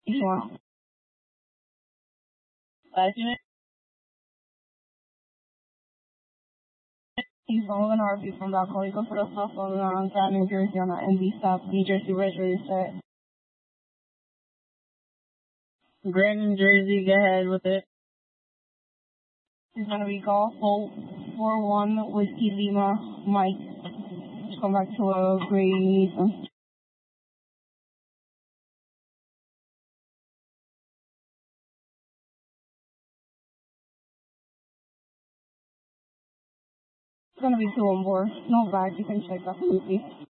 Each one. 5 minutes. He's Logan Harvey from Balconico for the softball around South New Jersey on the NB South New Jersey Reds ready set. Brandon Jersey, go ahead with it. He's going to be golf Bolt 4-1 Whiskey Lima Mike. Let's go back to Grady Neeson. It's going to be 2-4. No back. You can check that movie.